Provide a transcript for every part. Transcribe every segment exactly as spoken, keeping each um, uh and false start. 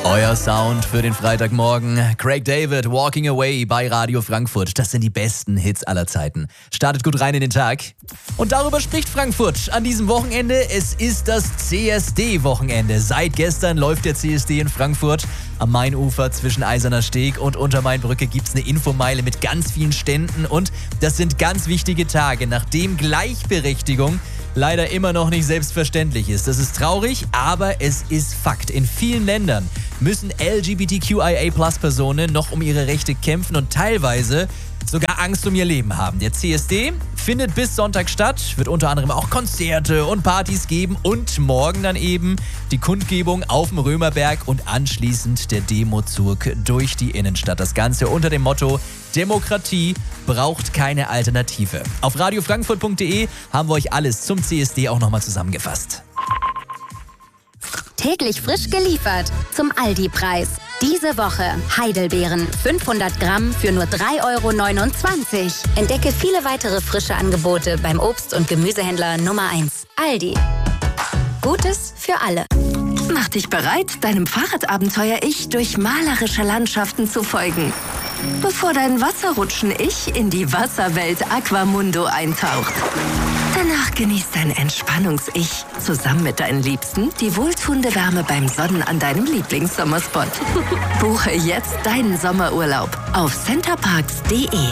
Euer Sound für den Freitagmorgen. Craig David, Walking Away bei Radio Frankfurt. Das sind die besten Hits aller Zeiten. Startet gut rein in den Tag. Und darüber spricht Frankfurt an diesem Wochenende. Es ist das C S D-Wochenende. Seit gestern läuft der C S D in Frankfurt. Am Mainufer zwischen Eiserner Steg und Untermainbrücke gibt es eine Infomeile mit ganz vielen Ständen. Und das sind ganz wichtige Tage, nachdem Gleichberechtigung leider immer noch nicht selbstverständlich ist. Das ist traurig, aber es ist Fakt. In vielen Ländern müssen L G B T Q I A Plus Personen noch um ihre Rechte kämpfen und teilweise sogar Angst um ihr Leben haben. Der C S D findet bis Sonntag statt, wird unter anderem auch Konzerte und Partys geben und morgen dann eben die Kundgebung auf dem Römerberg und anschließend der Demozug durch die Innenstadt. Das Ganze unter dem Motto: Demokratie braucht keine Alternative. Auf radio frankfurt punkt de haben wir euch alles zum C S D auch nochmal zusammengefasst. Täglich frisch geliefert zum Aldi-Preis. Diese Woche Heidelbeeren fünfhundert Gramm für nur drei Euro neunundzwanzig. Entdecke viele weitere frische Angebote beim Obst- und Gemüsehändler Nummer eins. Aldi. Gutes für alle. Mach dich bereit, deinem Fahrradabenteuer-Ich durch malerische Landschaften zu folgen. Bevor dein Wasserrutschen-Ich in die Wasserwelt Aquamundo eintaucht. Danach genießt dein Entspannungs-Ich zusammen mit deinen Liebsten die wohltuende Wärme beim Sonnen an deinem Lieblingssommerspot. Buche jetzt deinen Sommerurlaub auf centerparks punkt de.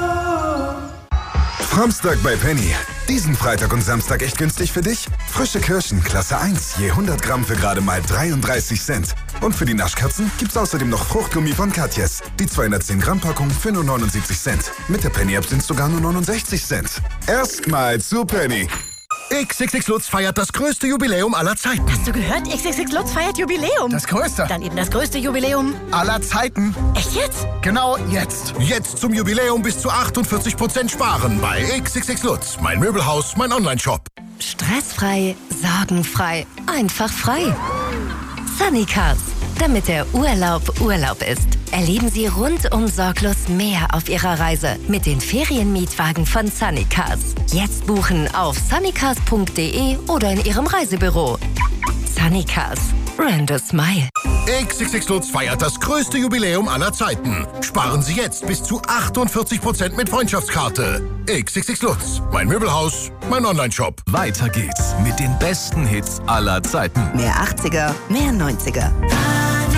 Samstag bei Penny. Diesen Freitag und Samstag echt günstig für dich? Frische Kirschen, Klasse eins, je hundert Gramm für gerade mal dreiunddreißig Cent. Und für die Naschkatzen gibt's außerdem noch Fruchtgummi von Katjes. Die zweihundertzehn Gramm Packung für nur neunundsiebzig Cent. Mit der Penny-App sind's sogar nur neunundsechzig Cent. Erstmal zu Penny. X X X Lutz feiert das größte Jubiläum aller Zeiten. Hast du gehört? X X X Lutz feiert Jubiläum. Das größte. Dann eben das größte Jubiläum aller Zeiten. Echt jetzt? Genau jetzt. Jetzt zum Jubiläum bis zu achtundvierzig Prozent sparen bei X X X Lutz. Mein Möbelhaus, mein Online-Shop. Stressfrei, sorgenfrei, einfach frei. Sunny Cars. Damit der Urlaub Urlaub ist, erleben Sie rundum sorglos mehr auf Ihrer Reise mit den Ferienmietwagen von Sunny Cars. Jetzt buchen auf sunnycars punkt de oder in Ihrem Reisebüro. Sunny Cars. Brand a smile. X X X Lutz feiert das größte Jubiläum aller Zeiten. Sparen Sie jetzt bis zu achtundvierzig Prozent mit Freundschaftskarte. X X X Lutz. Mein Möbelhaus, mein Online-Shop. Weiter geht's mit den besten Hits aller Zeiten. Mehr achtziger, mehr neunziger.